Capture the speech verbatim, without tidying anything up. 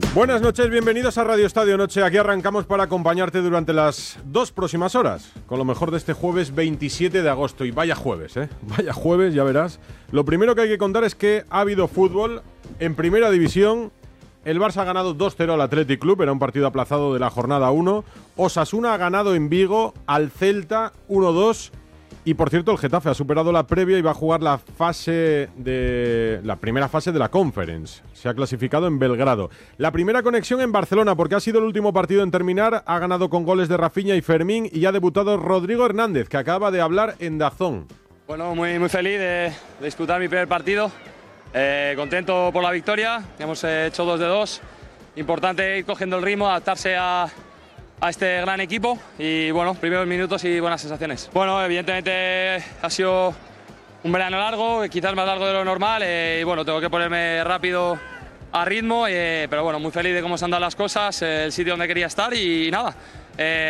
Buenas noches, bienvenidos a Radio Estadio Noche. Aquí arrancamos para acompañarte durante las dos próximas horas, con lo mejor de este jueves veintisiete de agosto. Y vaya jueves, ¿eh? Vaya jueves, ya verás. Lo primero que hay que contar es que ha habido fútbol en Primera División. El Barça ha ganado dos cero al Athletic Club, era un partido aplazado de la jornada uno. Osasuna ha ganado en Vigo al Celta uno dos. Y por cierto, el Getafe ha superado la previa y va a jugar la fase de la primera fase de la Conference. Se ha clasificado en Belgrado. La primera conexión en Barcelona, porque ha sido el último partido en terminar. Ha ganado con goles de Rafinha y Fermín y ha debutado Rodrigo Hernández, que acaba de hablar en DAZN. Bueno, muy, muy feliz de, de disputar mi primer partido. Eh, contento por la victoria. Hemos eh, hecho dos de dos. Importante ir cogiendo el ritmo, adaptarse a a este gran equipo y bueno, primeros minutos y buenas sensaciones. Bueno, evidentemente ha sido un verano largo, quizás más largo de lo normal eh, y bueno, tengo que ponerme rápido a ritmo, eh, pero bueno, muy feliz de cómo se han dado las cosas, eh, el sitio donde quería estar y nada. Eh,